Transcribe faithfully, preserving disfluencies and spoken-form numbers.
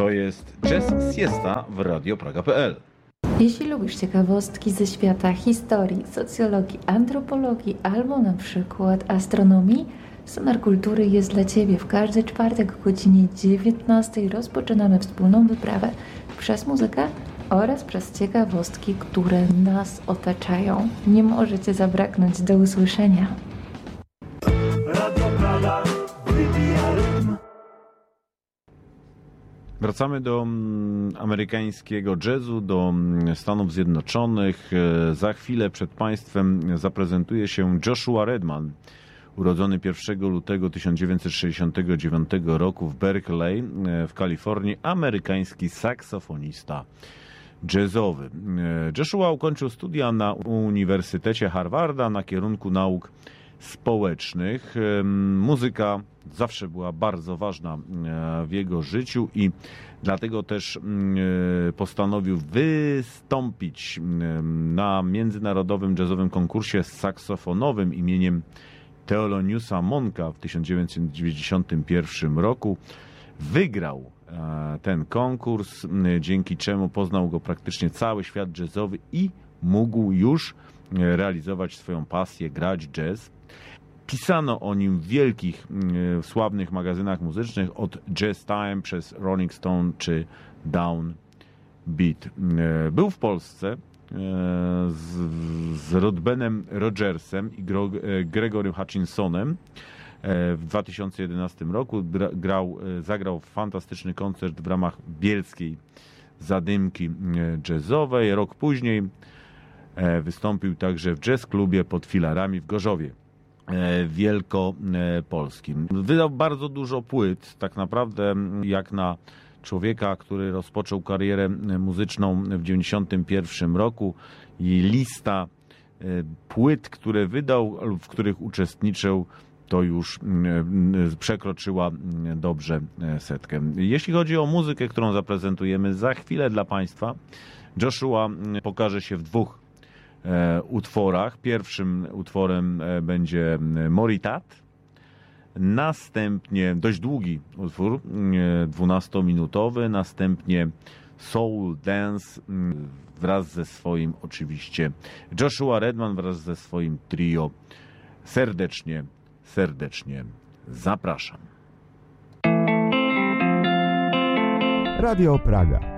To jest Jazz Siesta w Radio Praga kropka p l. Jeśli lubisz ciekawostki ze świata historii, socjologii, antropologii albo na przykład astronomii, Sonar Kultury jest dla Ciebie. W każdy czwartek o godzinie dziewiętnastej rozpoczynamy wspólną wyprawę przez muzykę oraz przez ciekawostki, które nas otaczają. Nie możecie zabraknąć. Do usłyszenia. Radio Praga wybija rytm. Wracamy do mm, amerykańskiego jazzu, do mm, Stanów Zjednoczonych. E, za chwilę przed Państwem zaprezentuje się Joshua Redman, urodzony pierwszego lutego tysiąc dziewięćset sześćdziesiątego dziewiątego roku w Berkeley e, w Kalifornii, amerykański saksofonista jazzowy. E, Joshua ukończył studia na Uniwersytecie Harvarda na kierunku nauk społecznych. E, muzyka zawsze była bardzo ważna w jego życiu i dlatego też postanowił wystąpić na międzynarodowym jazzowym konkursie saksofonowym imieniem Theloniousa Monka w tysiąc dziewięćset dziewięćdziesiątym pierwszym roku. Wygrał ten konkurs, dzięki czemu poznał go praktycznie cały świat jazzowy i mógł już realizować swoją pasję, grać jazz. Pisano o nim w wielkich, w sławnych magazynach muzycznych, od Jazz Time przez Rolling Stone czy Downbeat. Był w Polsce z, z Rodbenem Rogersem i Gregorym Hutchinsonem w dwa tysiące jedenastym roku. Grał, zagrał fantastyczny koncert w ramach bielskiej zadymki jazzowej. Rok później wystąpił także w jazz klubie pod filarami w Gorzowie Wielkopolskim. Wydał bardzo dużo płyt, tak naprawdę jak na człowieka, który rozpoczął karierę muzyczną w dziewięćdziesiątym pierwszym roku, i lista płyt, które wydał lub w których uczestniczył, to już przekroczyła dobrze setkę. Jeśli chodzi o muzykę, którą zaprezentujemy za chwilę dla Państwa, Joshua pokaże się w dwóch utworach. Pierwszym utworem będzie Moritat, następnie dość długi utwór, dwunastominutowy, następnie Soul Dance wraz ze swoim oczywiście Joshua Redman wraz ze swoim trio. Serdecznie, serdecznie zapraszam. Radio Praga.